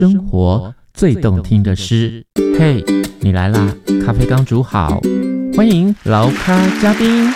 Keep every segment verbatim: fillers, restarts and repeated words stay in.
生活最动听的诗。嘿，你来啦，咖啡刚煮好，欢迎劳咖嘉宾。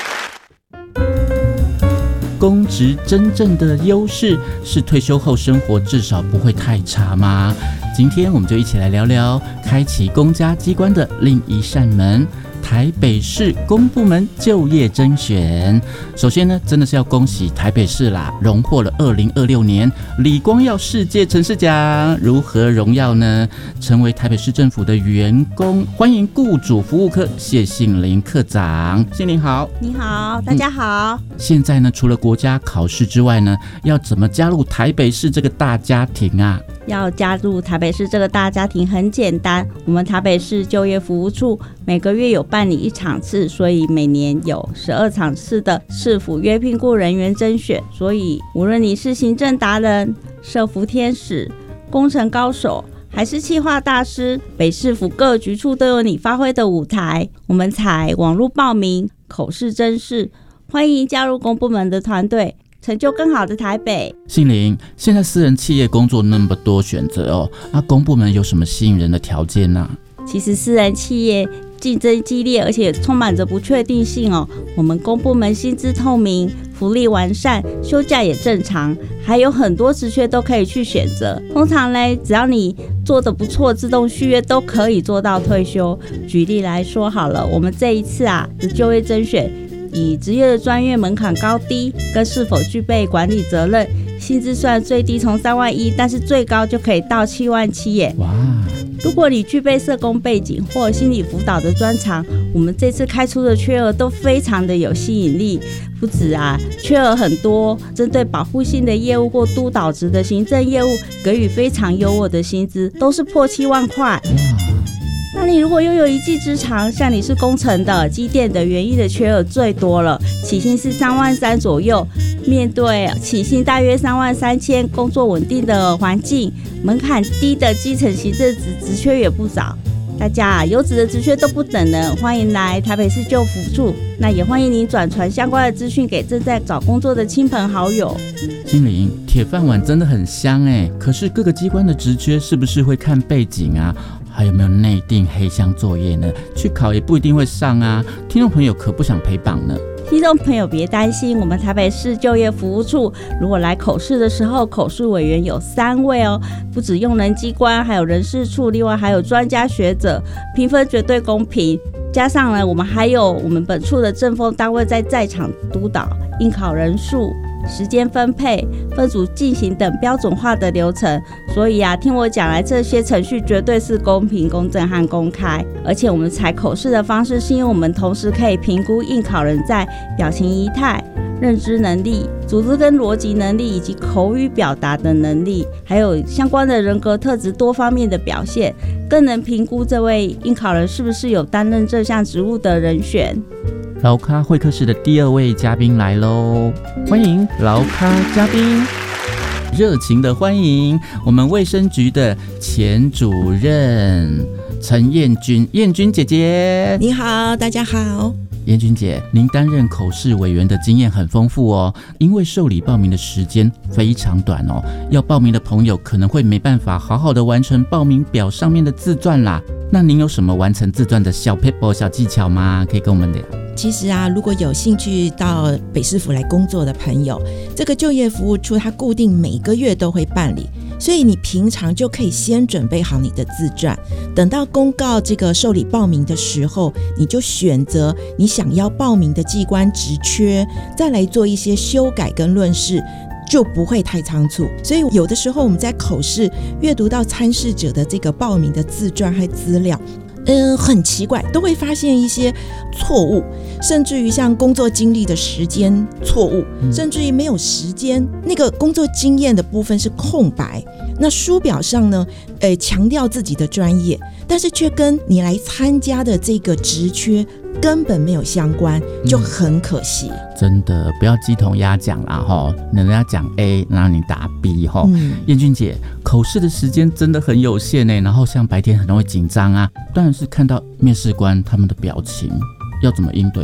公职真正的优势是退休后生活至少不会太差吗？今天我们就一起来聊聊开启公家机关的另一扇门——台北市公部门就业甄选。首先呢，真的是要恭喜台北市啦，荣获了二零二六年李光耀世界城市奖。如何荣耀呢？成为台北市政府的员工，欢迎雇主服务科谢杏林科长。杏林好。 你好，大家好。 嗯、现在呢，除了国家考试之外呢，要怎么加入台北市这个大家庭啊？ 要加入台北市这个大家庭很简单，我们台北市就业服务处每个月有办理一场次，所以每年有十二场次的市府约聘雇人员甄选。所以无论你是行政达人、社福天使、工程高手，还是企划大师，北市府各局处都有你发挥的舞台。我们采网络报名、口试甄试，欢迎加入公部门的团队，成就更好的台北。 杏林，现在私人企业工作那么多选择哦，那、啊、公部门有什么吸引人的条件呢、啊？ 其实私人企业竞争激烈，而且充满着不确定性哦。我们公部门薪资透明，福利完善，休假也正常，还有很多职缺都可以去选择。通常呢，只要你做得不错，自动续约都可以做到退休。举例来说好了，我们这一次啊的就业甄选，以职业的专业门槛高低跟是否具备管理责任，薪资虽然最低从三万一，但是最高就可以到七万七耶。 哇！ 如果你具备社工背景或心理辅导的专长，我们这次开出的缺额都非常的有吸引力。不止啊，缺额很多，针对保护性的业务或督导职的行政业务，给予非常优渥的薪资，都是破七万块。那你如果拥有一技之长，像你是工程的、机电的、园艺的，缺额最多了，起薪是三万三左右。面对起薪大约三万三千，工作稳定的环境，门槛低的基层行政职职缺也不少。大家啊，优质的职缺都不等人，欢迎来台北市就服处。那也欢迎您转传相关的资讯给正在找工作的亲朋好友。 杏林，铁饭碗真的很香哎，可是各个机关的职缺是不是会看背景啊？还有没有内定黑箱作业呢？去考也不一定会上啊。听众朋友可不想陪榜呢。 听众朋友别担心，我们台北市就业服务处如果来口试的时候，口试委员有三位哦，不止用人机关，还有人事处，另外还有专家学者，评分绝对公平。加上呢，我们还有我们本处的政风单位在在场督导，应考人数、时间分配、分组进行等标准化的流程，所以啊，听我讲来，这些程序绝对是公平、公正和公开。而且我们采口试的方式，是因为我们同时可以评估应考人在表情仪态、认知能力、组织跟逻辑能力以及口语表达的能力，还有相关的人格特质多方面的表现，更能评估这位应考人是不是有担任这项职务的人选。 劳咖会客室的第二位嘉宾来喽，欢迎劳咖嘉宾，热情的欢迎我们卫生局的前主任陈燕君，燕君姐姐。 你好，大家好。 燕君姐，您担任口试委员的经验很丰富哦，因为受理报名的时间非常短哦，要报名的朋友可能会没办法好好的完成报名表上面的自传啦。那您有什么完成自传的小撇步、小技巧吗？可以跟我们聊。 其实啊，如果有兴趣到北市府来工作的朋友，这个就业服务处它固定每个月都会办理，所以你平常就可以先准备好你的自传，等到公告这个受理报名的时候，你就选择你想要报名的机关职缺，再来做一些修改跟论释，就不会太仓促。所以有的时候我们在口试阅读到参试者的这个报名的自传和资料，嗯，很奇怪，都会发现一些错误，甚至于像工作经历的时间错误，甚至于没有时间，那个工作经验的部分是空白。那书表上呢，呃，强调自己的专业，但是却跟你来参加的这个职缺根本没有相关，就很可惜。嗯、 真的不要鸡同鸭讲啦齁，人家讲 A， 然后你答 B 齁。嗯、燕君姐，口试的时间真的很有限呢，然后像白天很容易紧张啊，当然是看到面试官他们的表情，要怎么应对呢？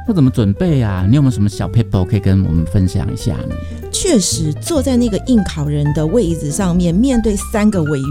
要怎么准备啊？你有没有什么小 paper 可以跟我们分享一下呢？ 确实，坐在那个应考人的位置上面，面对三个委员